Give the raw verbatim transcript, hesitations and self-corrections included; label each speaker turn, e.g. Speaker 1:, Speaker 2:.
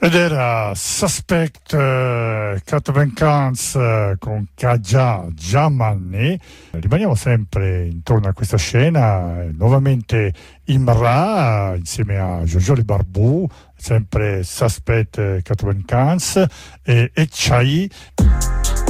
Speaker 1: Ed era Suspect eh, Catavancans eh, con Kaja Jamani. Rimaniamo sempre intorno a questa scena, eh, nuovamente Imra insieme a Giorgioli Barbù, sempre Suspect Catavancans e, e Chai.